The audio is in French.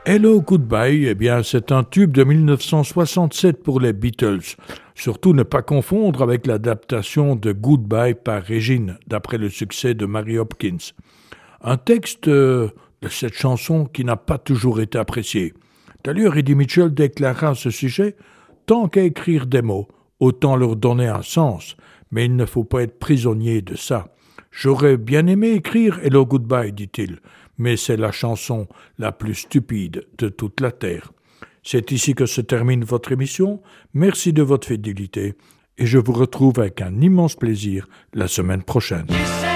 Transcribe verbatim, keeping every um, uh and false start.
Hello Goodbye, eh bien, c'est un tube de mille neuf cent soixante-sept pour les Beatles. Surtout ne pas confondre avec l'adaptation de Goodbye par Régine, d'après le succès de Mary Hopkins. Un texte euh, de cette chanson qui n'a pas toujours été apprécié. D'ailleurs, Eddie Mitchell déclara à ce sujet « Tant qu'à écrire des mots, autant leur donner un sens, mais il ne faut pas être prisonnier de ça. J'aurais bien aimé écrire Hello Goodbye, dit-il, mais c'est la chanson la plus stupide de toute la Terre. » C'est ici que se termine votre émission. Merci de votre fidélité et je vous retrouve avec un immense plaisir la semaine prochaine.